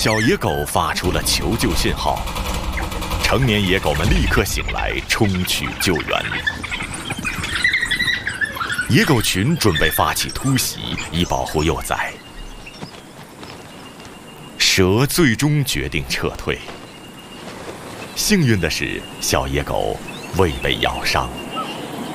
小野狗发出了求救信号，成年野狗们立刻醒来，冲去救援。野狗群准备发起突袭，以保护幼崽。蛇最终决定撤退。幸运的是，小野狗未被咬伤。